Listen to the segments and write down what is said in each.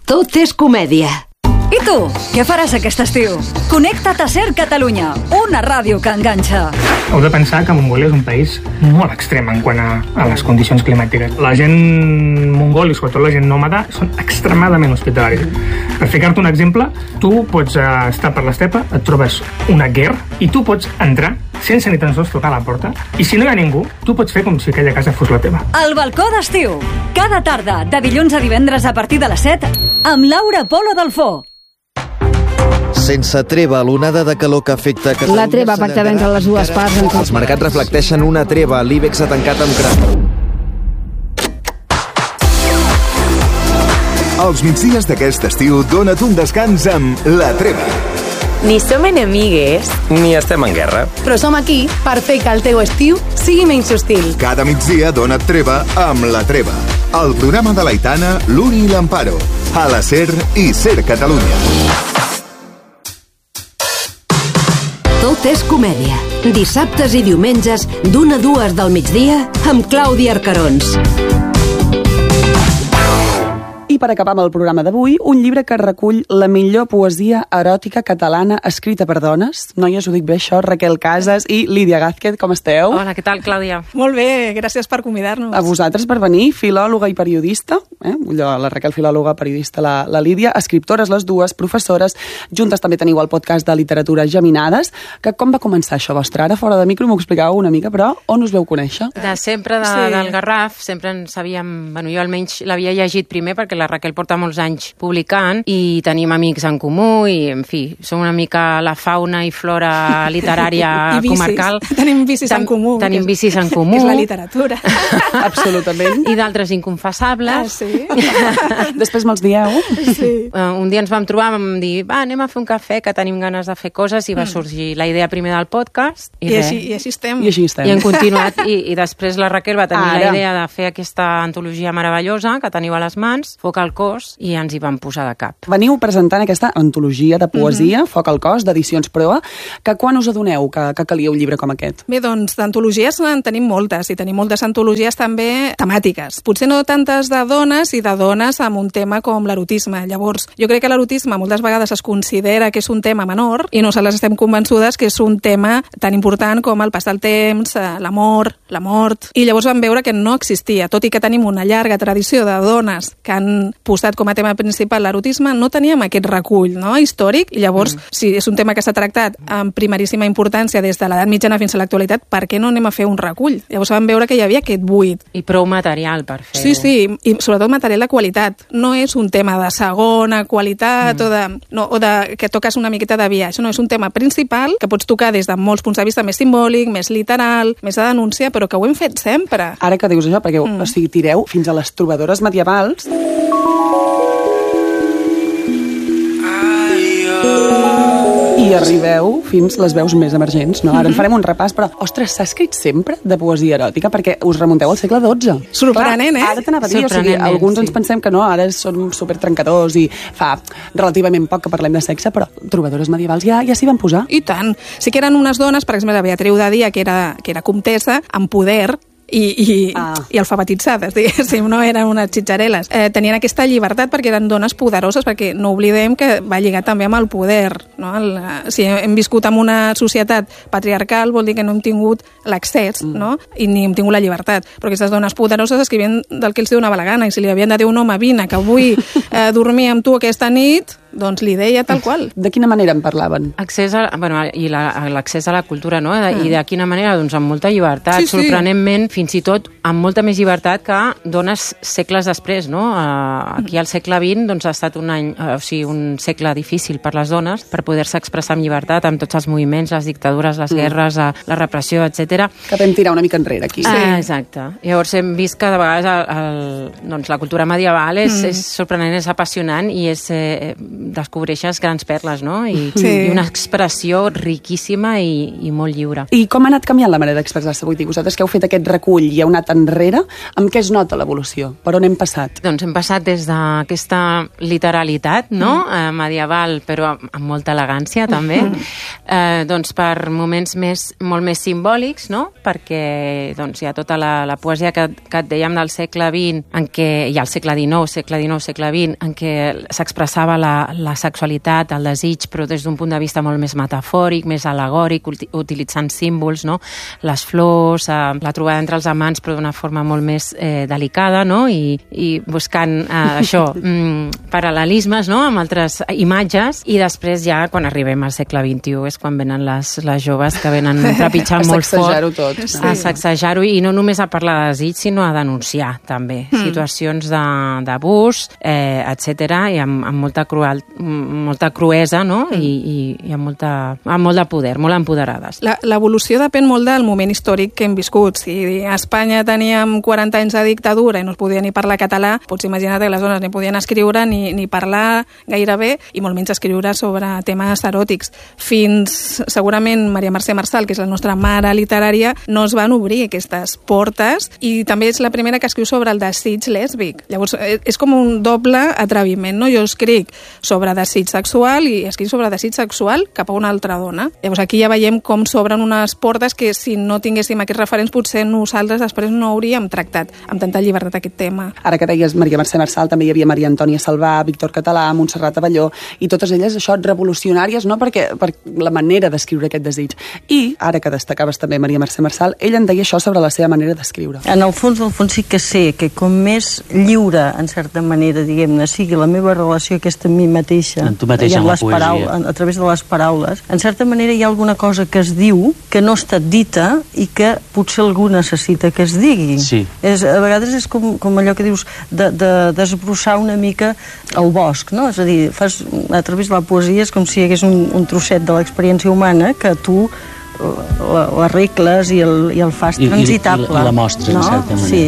Tot és comèdia. I tu, què faràs aquest estiu? Connecta't a Ser Catalunya, una ràdio que enganxa. Heu de pensar que Mongòlia és un país molt extrem en quant a les condicions climàtiques. La gent mongòlia, sobretot la gent nòmada, són extremadament hospitalaris. Per ficar-te un exemple, tu pots estar per l'estepa, et trobes una guerra i tu pots entrar sense ni tan sols trucar a la porta, i si no hi ha ningú, tu pots fer com si aquella casa fos la teva. El balcó d'estiu, cada tarda, de dilluns a divendres a partir de les 7, amb Laura Polo Delfó. Sense treva, l'onada de calor que afecta Catalunya... La treva pactada entre les dues parts... Els mercats reflecteixen una treva. L'IBEX ha tancat amb Els migdies d'aquest estiu dona't un descans amb La Treva. Ni som enemigues, ni estem en guerra. Però som aquí per fer que el teu estiu sigui menys hostil. Cada migdia dona't treva amb La Treva. El programa de l'Aitana, l'Uri i l'Amparo. A la SER i SER Catalunya. Tot és comèdia. Dissabtes i diumenges, d'1 a 2 del migdia, amb Clàudia Arcarons. I per acabar amb el programa d'avui, un llibre que recull la millor poesia eròtica catalana escrita per dones. Noies, ho dic bé això, Raquel Casas i Lídia Gázquez, com esteu? Hola, què tal, Clàudia? Molt bé, gràcies per convidar-nos. A vosaltres per venir, filòloga i periodista, la Raquel filòloga, periodista, la Lídia, escriptores les dues, professores, juntes també teniu el podcast de literatura Geminades, que com va començar això vostre? Ara fora de micro m'ho explicàveu una mica, però on us veu conèixer? De sempre, del Garraf, sempre en sabíem, bueno, jo almenys l'havia llegit primer perquè la Raquel porta molts anys publicant i tenim amics en comú i, en fi, som una mica la fauna i flora literària comarcal. Tenim vicis en comú. Tenim vicis en comú. Que és la literatura. Absolutament. I d'altres inconfessables. Sí? Després me'ls dieu. Sí. Un dia ens vam trobar, vam dir, anem a fer un cafè, que tenim ganes de fer coses, i va sorgir la idea primer del podcast. I així estem. I així estem. I hem continuat, i després la Raquel va tenir la idea de fer aquesta antologia meravellosa que teniu a les mans, Foc al cos, i ens hi vam posar de cap. Veniu presentant aquesta antologia de poesia, Foc al cos, d'Edicions Proa, que quan us adoneu que calia un llibre com aquest? Bé, doncs, d'antologies en tenim moltes, i tenim moltes antologies també temàtiques. Potser no tantes de dones i de dones amb un tema com l'erotisme. Llavors, jo crec que l'erotisme moltes vegades es considera que és un tema menor, i nosaltres estem convençudes que és un tema tan important com el pas del temps, l'amor, la mort, i llavors vam veure que no existia. Tot i que tenim una llarga tradició de dones que han posat com a tema principal l'erotisme, no teníem aquest recull històric, i llavors, si és un tema que s'ha tractat amb primeríssima importància des de l'edat mitjana fins a l'actualitat, per què no anem a fer un recull? Llavors vam veure que hi havia aquest buit. I prou material per fer-ho. Sí, i sobretot material de qualitat. No és un tema de segona qualitat o de que toques una miqueta de viatge. No, és un tema principal que pots tocar des de molts punts de vista més simbòlic, més literal, més de denúncia, però que ho hem fet sempre. Ara que dius això, perquè tireu fins a les trobadores medievals. I arribeu fins les veus més emergents, no? Ara en farem un repàs, però, ostres, s'ha escrit sempre de poesia eròtica perquè us remunteu al segle XII. Sorprenent, Ara t'anava a dir, alguns ens pensem que no, ara som supertrencadors i fa relativament poc que parlem de sexe, però trobadores medievals ja s'hi van posar. I tant. Sí que eren unes dones, per exemple, la Beatriu de Dia, que era comtessa, amb poder, i alfabetitzades, diguéssim, no eren unes xitxareles. Tenien aquesta llibertat perquè eren dones poderoses, perquè no oblidem que va lligar també amb el poder, no? Si hem viscut en una societat patriarcal vol dir que no hem tingut l'accés, no? I ni hem tingut la llibertat, però aquestes dones poderoses escrivien del que els donava la gana, i si li havien de dir un home, vine, que vull dormir amb tu aquesta nit, doncs li deia tal qual. De quina manera en parlaven? L'accés a la cultura, no? I de quina manera? Doncs amb molta llibertat, sorprenentment, fins i tot amb molta més llibertat que dones segles després, no? Aquí al segle XX doncs, ha estat un segle difícil per les dones per poder-se expressar amb llibertat amb tots els moviments, les dictadures, les guerres, la repressió, etc. Que vam tirar una mica enrere aquí. Exacte. Llavors hem vist que de vegades la cultura medieval és sorprenent, és apassionant i és descobreixes grans perles, no? I una expressió riquíssima i molt lliure. I com ha anat canviant la manera d'expressar-se? Vull dir, vosaltres que heu fet aquest recull i heu anat enrere, amb què es nota l'evolució? Per on hem passat? Doncs hem passat des d'aquesta literalitat, no? Medieval, però amb molta elegància, també, doncs per moments molt més simbòlics, no? Perquè doncs, hi ha tota la poesia que et dèiem del segle XX, en què hi ha el segle XIX, segle XX, en què s'expressava la sexualitat, el desig, però des d'un punt de vista molt més metafòric, més alegòric, utilitzant símbols, no? Les flors, la trobada entre els amants, però d'una forma molt més delicada, no? I buscant això, paral·lelismes, no? Amb altres imatges, i després ja, quan arribem al segle XXI, és quan venen les joves que venen trepitjant molt fort. A sacsejar-ho tot. A sacsejar-ho, i no només a parlar de desig, sinó a denunciar, també. Situacions d'abús, etc., i amb molta cruesa, no? I amb molt de poder, molt empoderades. L'evolució depèn molt del moment històric que hem viscut. Si a Espanya teníem 40 anys de dictadura i no es podia ni parlar català, pots imagina't que les dones ni podien escriure ni parlar gairebé, i molt menys escriure sobre temes eròtics. Fins, segurament, Maria Mercè Marçal, que és la nostra mare literària, no es van obrir aquestes portes, i també és la primera que escriu sobre el desig lèsbic. Llavors, és com un doble atreviment, no? Jo escric sobre desig sexual i escric sobre desig sexual cap a una altra dona. Llavors, aquí ja veiem com s'obren unes portes que, si no tinguéssim aquests referents, potser nosaltres després no hauríem tractat amb tanta llibertat aquest tema. Ara que deies Maria Mercè Marçal, també hi havia Maria Antònia Salvà, Víctor Català, Montserrat Avelló, i totes elles, això, revolucionàries, no? Per la manera d'escriure aquest desig. I, ara que destacaves també Maria Mercè Marçal, ella en deia això sobre la seva manera d'escriure. En el fons sí que sé que com més lliure, en certa manera, diguem-ne, sigui la meva relació aquesta amb mi mateixa, amb tu mateixa, amb la poesia, a través de les paraules, en certa manera hi ha alguna cosa que es diu que no ha estat dita i que potser algú necessita que es digui. Sí. A vegades és com allò que dius de desbrossar una mica el bosc, no? És a dir, a través de la poesia és com si hi hagués un trosset de l'experiència humana que tu l'arregles i el fas transitable. I la mostres, no? En certa manera.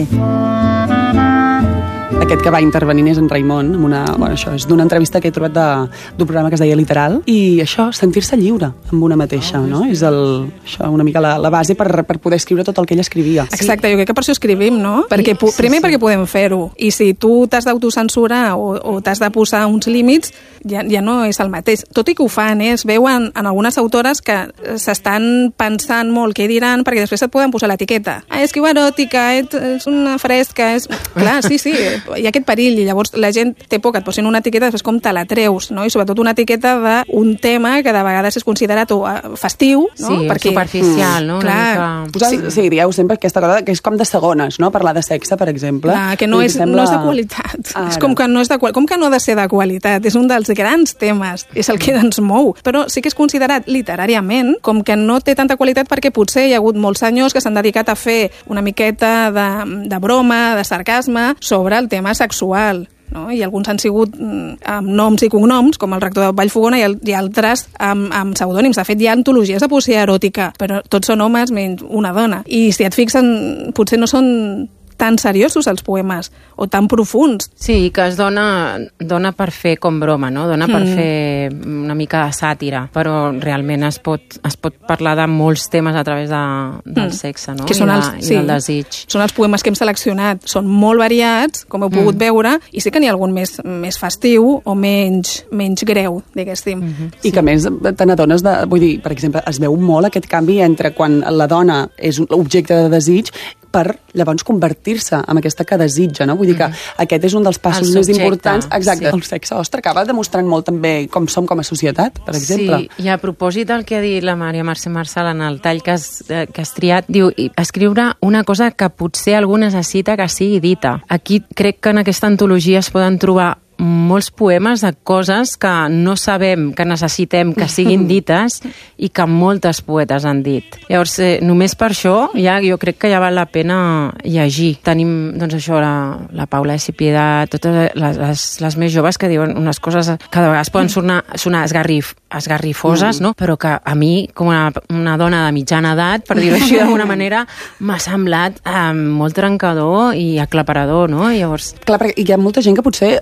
Sí. Aquest que va intervenint és en Raimon, això és d'una entrevista que he trobat d'un programa que es deia Literal, i això, sentir-se lliure amb una mateixa, no? És això, una mica la base per poder escriure tot el que ella escrivia. Exacte, jo crec que per això escrivim, no? Primer perquè podem fer-ho, i si tu t'has d'autocensurar o t'has de posar uns límits, ja no és el mateix. Tot i que ho fan, es veuen en algunes autores que s'estan pensant molt què diran, perquè després et poden posar l'etiqueta. Escriu eròtica, és una fresca, Clar, sí, hi ha aquest perill, i llavors la gent té por que et posin una etiqueta, després com te la treus, no? I sobretot una etiqueta d'un tema que de vegades és considerat festiu, no? Sí, perquè superficial, no? Clar, sí, dieu sempre aquesta cosa que és com de segones, no? Parlar de sexe, per exemple. Clar, que no és de qualitat. És com que no ha de ser de qualitat, és un dels grans temes, és el que ens mou, però sí que és considerat literàriament com que no té tanta qualitat perquè potser hi ha hagut molts senyors que s'han dedicat a fer una miqueta de broma, de sarcasme sobre el tema sexual, no? I alguns han sigut amb noms i cognoms, com el rector de Vallfogona, i altres amb pseudònims. De fet, hi ha antologies de poesia eròtica, però tots són homes menys una dona. I si et fixen, potser no són tan seriosos els poemes, o tan profuns. Sí, que es dona per fer com broma, no? Dona per fer una mica de sàtira, però realment es pot parlar de molts temes a través del sexe, no? I del desig. Són els poemes que hem seleccionat, són molt variats, com heu pogut veure, i sí que n'hi ha algun més festiu o menys greu, diguéssim. I que més te n'adones vull dir, per exemple, es veu molt aquest canvi entre quan la dona és l'objecte de desig per llavors convertir-se en aquesta que desitja, no? Vull dir que aquest és un dels passos més importants. Exacte, el sexe, acaba demostrant molt també com som com a societat, per exemple. Sí, i a propòsit del que ha dit la Maria Mercè Marçal en el tall que has triat, diu, escriure una cosa que potser algú necessita que sigui dita. Aquí crec que en aquesta antologia es poden trobar molts poemes de coses que no sabem que necessitem que siguin dites i que moltes poetes han dit. Llavors, només per això, jo crec que ja val la pena llegir. Tenim, doncs això, la Paula Escipiedad, totes les més joves que diuen unes coses que de vegades poden sonar esgarrifoses, no? Però que a mi, com una dona de mitjana edat, per dir-ho així d'alguna manera, m'ha semblat molt trencador i aclaparador, no? Llavors... Clar, perquè hi ha molta gent que potser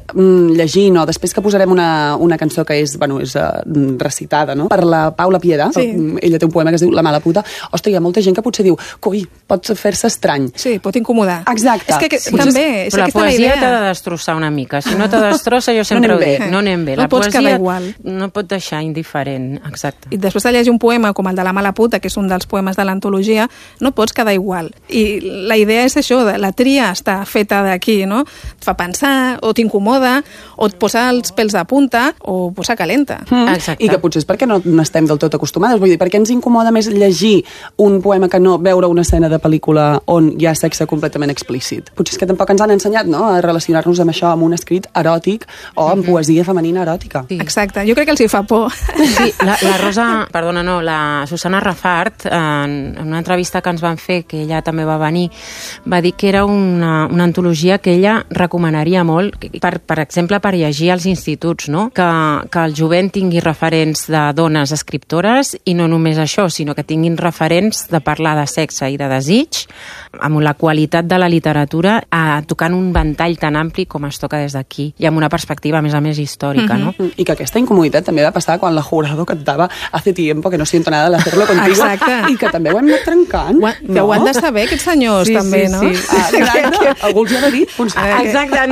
llegint, o després que posarem una cançó que és recitada, no?, per la Paula Piedà, ella té un poema que es diu La mala puta, ostres, hi ha molta gent que potser diu coi, pot fer-se estrany. Sí, pot incomodar. Exacte. És que també, és però la poesia t'ha de destrossar una mica. Si no te destrossa, jo sempre ho dic, no anem bé. No pots quedar igual. No pot deixar indiferent, exacte. I després de llegir un poema com el de La mala puta, que és un dels poemes de l'antologia, no pots quedar igual. I la idea és això, la tria està feta d'aquí, no? Et fa pensar, o t'incomoda, o et posa els pèls de punta, o posa calenta. Exacte. I que potser és perquè no estem del tot acostumades. Vull dir, perquè ens incomoda més llegir un poema que no veure una escena de pel·lícula on hi ha sexe completament explícit. Potser és que tampoc ens han ensenyat, no?, a relacionar-nos amb això, amb un escrit eròtic o amb poesia femenina eròtica. Sí. Exacte. Jo crec que els hi fa por. Sí, la Rosa, perdona, no, la Susana Rafart, en una entrevista que ens van fer, que ella també va venir, va dir que era una antologia que ella recomanaria molt, per exemple, per llegir als instituts, no?, que el jovent tingui referents de dones escriptores, i no només això, sinó que tinguin referents de parlar de sexe i de desig, amb la qualitat de la literatura, tocant un ventall tan ampli com es toca des d'aquí, i amb una perspectiva, a més històrica, no? I que aquesta incomoditat també va passar quan la Jurado cantava Hace tiempo que no siento nada de hacerlo contigo. Exacte. I que també ho hem anat trencant. Que ho han de saber, aquests senyors, també, no? Sí. Exacte. Algú els ha de dir. Exacte,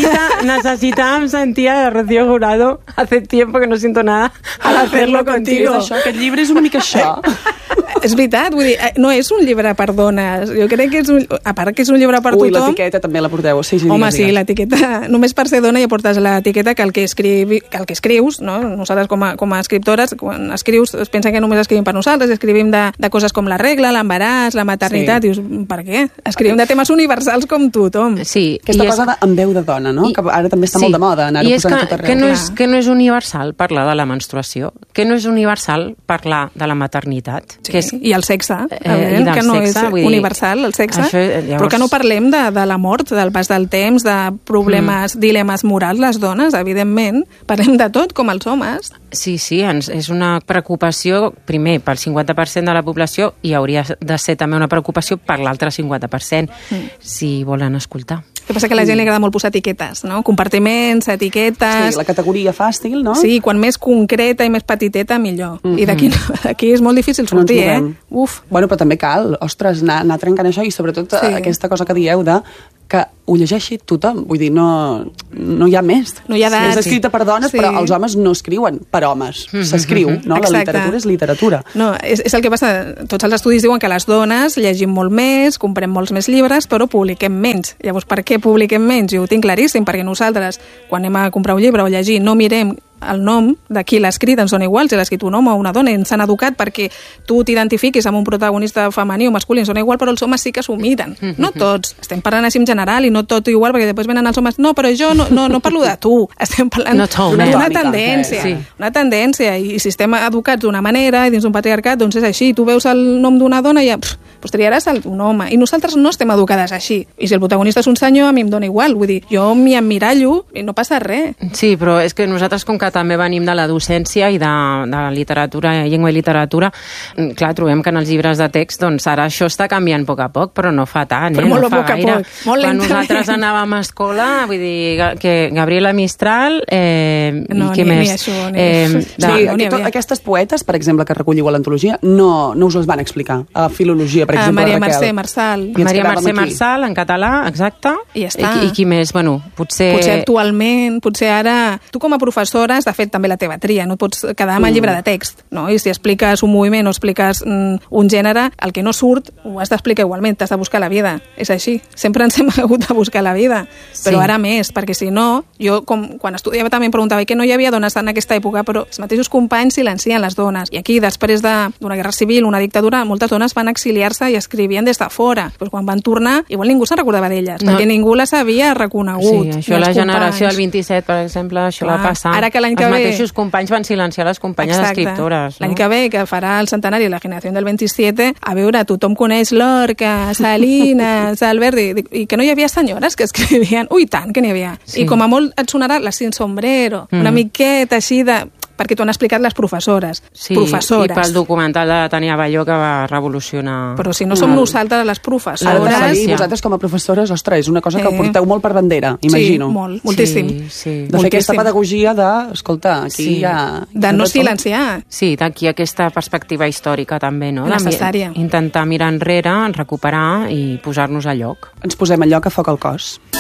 necesitàvem sentir a Rocío Jurado Hace tiempo que no siento nada al hacerlo contigo. Això, aquest llibre és una mica això. És veritat, vull dir, no és un llibre per dones. Jo crec que és a part que és un llibre per tothom... l'etiqueta també la porteu. Sí, home, sí, l'etiqueta... Només per ser dona ja portes l'etiqueta que el que escrius, no? Nosaltres com a escriptores, quan escrius, es pensa que només escrivim per nosaltres, escrivim de coses com la regla, l'embaràs, la maternitat, dius, per què? Escrivim de temes universals com tothom. Sí. Aquesta cosa amb veu de dona, no? Que ara també està molt de moda, anar-ho posant a tot arreu. Que no és universal parlar de la menstruació, que no és universal parlar de la maternitat, que és i el sexe, que no és universal, el sexe, però que no parlem de la mort, del pas del temps, de problemes, dilemes morals, les dones, evidentment, parlem de tot, com els homes. Sí, és una preocupació, primer, pel 50% de la població, i hauria de ser també una preocupació per l'altre 50%, si volen escoltar. El que passa que a la gent li agrada molt posar etiquetes, no? Compartiments, etiquetes... Sí, la categoria fàcil, no? Sí, quan més concreta i més petiteta, millor. I d'aquí és molt difícil sortir, Uf. Bueno, però també cal, ostres, anar trencant això, i sobretot aquesta cosa que dieu de que ho llegeixi tothom. Vull dir, no hi ha més. No hi ha és escrita per dones, però els homes no escriuen per homes. S'escriu, no? La literatura és literatura. No, és el que passa. Tots els estudis diuen que les dones llegim molt més, comprem molts més llibres, però publiquem menys. Llavors, per què publiquem menys? Jo ho tinc claríssim, perquè nosaltres, quan anem a comprar un llibre o llegir, no mirem el nom de qui l'ha escrit, ens són iguals, si l'ha escrit un home o una dona, ens han educat perquè tu t'identifiquis amb un protagonista femení o masculí, ens són igual, però els homes sí que s'ho miren. No tots. Estem parlant així en general i no tot igual, perquè després venen els homes, no, però jo no parlo de tu. Estem parlant d'una tendència. Una tendència, i si estem educats d'una manera i dins d'un patriarcat, doncs és així. Tu veus el nom d'una dona i ja, doncs triaràs un home. I nosaltres no estem educades així. I si el protagonista és un senyor, a mi em dona igual. Vull dir, jo m'hi emmirallo i no passa res. Sí, però és que nosaltres, com que també venim de la docència i de literatura, llengua i literatura, clar, trobem que en els llibres de text, doncs ara això està canviant a poc a poc, però no fa tant, però molt no fa gaire. Molt quan lentament. Nosaltres anàvem a escola, vull dir, que Gabriela Mistral, no, i què més? Aquestes poetes, per exemple, que recolliu a l'antologia, no us les van explicar. A filologia, per exemple, Maria Raquel. Mercè Marçal. Maria Mercè Marçal, en català, exacte. I ja està. I qui més? Bueno, potser actualment, potser ara... Tu com a professora has de fer també la teva tria, no et pots quedar amb el llibre de text, no? I si expliques un moviment o expliques un gènere, el que no surt ho has d'explicar igualment, t'has de buscar la vida. És així. Sempre ens hem hagut de buscar la vida. Però ara més, perquè si no, jo quan estudiava també em preguntava que no hi havia dones en aquesta època, però els mateixos companys silencien les dones. I aquí, després d'una guerra civil, una dictadura, moltes dones van exiliar-se i escrivien des de fora. Però quan van tornar, igual ningú se'n recordava d'elles, perquè ningú les havia reconegut. Sí, això la generació del 27, per exemple, això va passar. Ara que l'any que ve... Els mateixos companys van silenciar les companyes escriptores. L'any que ve, que farà el centenari la generació del 27, a veure, tothom coneix Lorca, Salines, Albert, i que no hi havia senyores que escrivien. Ui, tant que n'hi havia. I com a molt et sonarà la Sin Sombrero, una miqueta així de... perquè t'ho han explicat les professores. Sí, professores. i pel documental de Tania Balló que va revolucionar... Però si no som nosaltres les professores... Vosaltres com a professores, ostres, és una cosa que porteu molt per bandera, imagino. Sí, molt, moltíssim. De fer aquesta pedagogia de, escolta, aquí hi ha... De no silenciar. Sí, d'aquí aquesta perspectiva històrica també, no? Necessària. Intentar mirar enrere, recuperar i posar-nos a lloc. Ens posem a lloc a foc al cos.